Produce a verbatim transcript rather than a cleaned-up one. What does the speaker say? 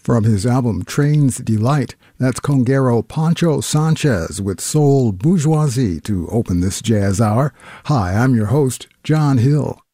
From his album Train's Delight, that's conguero Pancho Sanchez with Soul Bourgeoisie to open this jazz hour. Hi, I'm your host, John Hill.